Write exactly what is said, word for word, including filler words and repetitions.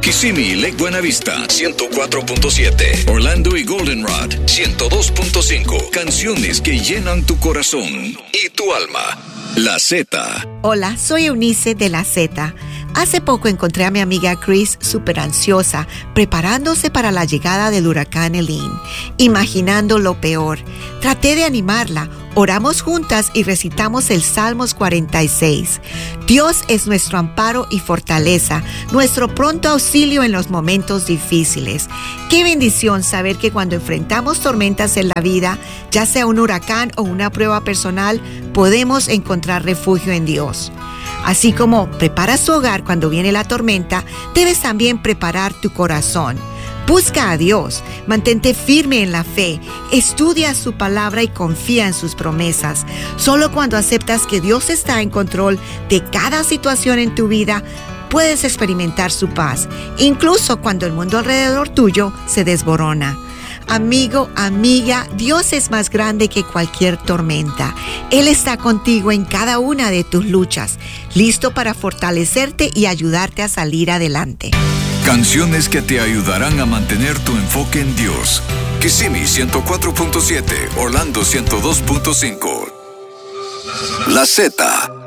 Kissimmee y Lake Buena Vista, ciento cuatro punto siete. Orlando y Goldenrod, ciento dos punto cinco. Canciones que llenan tu corazón y tu alma. La Z. Hola, soy Eunice de La Z. Hace poco encontré a mi amiga Chris súper ansiosa, preparándose para la llegada del huracán Helene, imaginando lo peor. Traté de animarla, oramos juntas y recitamos el Salmos cuarenta y seis. Dios es nuestro amparo y fortaleza, nuestro pronto auxilio en los momentos difíciles. Qué bendición saber que cuando enfrentamos tormentas en la vida, ya sea un huracán o una prueba personal, podemos encontrar refugio en Dios. Así como preparas tu hogar cuando viene la tormenta, debes también preparar tu corazón. Busca a Dios, mantente firme en la fe, estudia su palabra y confía en sus promesas. Solo cuando aceptas que Dios está en control de cada situación en tu vida, puedes experimentar su paz, incluso cuando el mundo alrededor tuyo se desborona. Amigo, amiga, Dios es más grande que cualquier tormenta. Él está contigo en cada una de tus luchas, listo para fortalecerte y ayudarte a salir adelante. Canciones que te ayudarán a mantener tu enfoque en Dios. Kissimmee ciento cuatro punto siete, Orlando ciento dos punto cinco. La Z.